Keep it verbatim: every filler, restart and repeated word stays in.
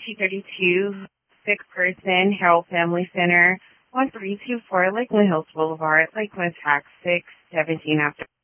two thirty-two, sick person, Harold Family Center, one three two four Lakeland Hills Boulevard, Lakeland Tax six seventeen after.